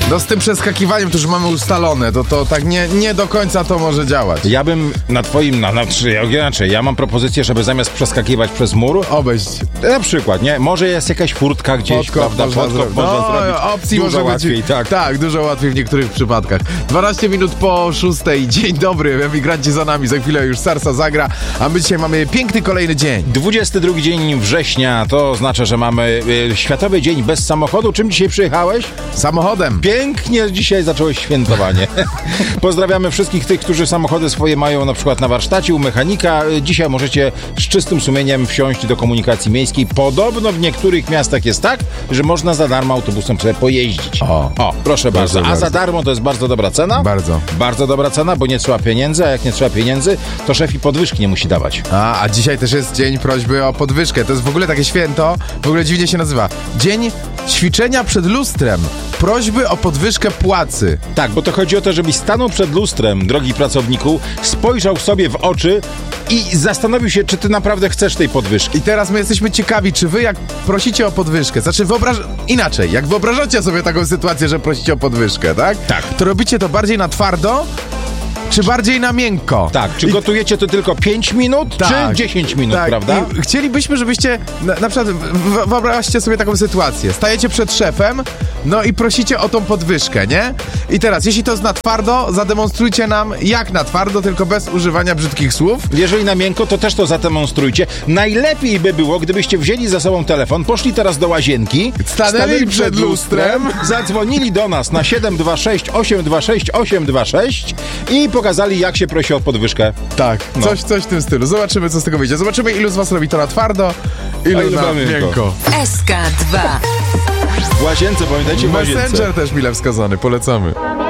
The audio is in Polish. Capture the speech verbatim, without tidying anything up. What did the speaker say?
No z tym przeskakiwaniem to już mamy ustalone, to, to tak nie, nie do końca to może działać. Ja bym na twoim, na, na, inaczej, ja mam propozycję, żeby zamiast przeskakiwać przez mur, obejść. Na przykład, nie? Może jest jakaś furtka gdzieś, Podkop prawda? można Podkop zrobić. można No, zrobić. opcji Dużo może łatwiej, być, tak. Tak, dużo łatwiej w niektórych przypadkach. dwanaście minut po szóstej. Dzień dobry, emigranci za nami. Za chwilę już Sarsa zagra, a my dzisiaj mamy piękny kolejny dzień. dwudziesty drugi dzień września, to oznacza, że mamy y, Światowy Dzień Bez Samochodu. Czym dzisiaj przyjechałeś? Samochodem. Pięknie dzisiaj zacząłeś świętowanie. Pozdrawiamy wszystkich tych, którzy samochody swoje mają na przykład na warsztacie u mechanika. Dzisiaj możecie z czystym sumieniem wsiąść do komunikacji miejskiej. Podobno w niektórych miastach jest tak, że można za darmo autobusem sobie pojeździć. O, o proszę bardzo. bardzo. A bardzo. za darmo to jest bardzo dobra cena? Bardzo. Bardzo dobra cena, bo nie trzeba pieniędzy, a jak nie trzeba pieniędzy, to szef i podwyżki nie musi dawać. A, a dzisiaj też jest dzień prośby o podwyżkę. To jest w ogóle takie święto, w ogóle dziwnie się nazywa. Dzień ćwiczenia przed lustrem. Prośby o podwyżkę płacy. Tak, bo to chodzi o to, żebyś stanął przed lustrem, drogi pracowniku, spojrzał sobie w oczy i zastanowił się, czy ty naprawdę chcesz tej podwyżki. I teraz my jesteśmy ciekawi, czy wy jak prosicie o podwyżkę, znaczy wyobraż... inaczej, jak wyobrażacie sobie taką sytuację, że prosicie o podwyżkę, tak? Tak. To robicie to bardziej na twardo, czy bardziej na miękko? Tak, czy I... gotujecie to tylko pięć minut, tak, czy dziesięć minut, tak. prawda? I chcielibyśmy, żebyście, na, na przykład w, wyobraźcie sobie taką sytuację, stajecie przed szefem, no i prosicie o tą podwyżkę, nie? I teraz, jeśli to jest na twardo, zademonstrujcie nam, jak na twardo, tylko bez używania brzydkich słów. Jeżeli na miękko, to też to zademonstrujcie. Najlepiej by było, gdybyście wzięli ze sobą telefon, poszli teraz do łazienki, stanęli, stanęli przed lustrem, zadzwonili do nas na siedem dwa sześć osiem dwa sześć osiem dwa sześć i pokazali, jak się prosi o podwyżkę. Tak, no. coś, coś w tym stylu. Zobaczymy, co z tego wyjdzie. Zobaczymy, ilu z was robi to na twardo, ilu, ilu na miękko. miękko. S K dwa. W łazience, pamiętajcie, w łazience. Messenger też mile wskazany, polecamy.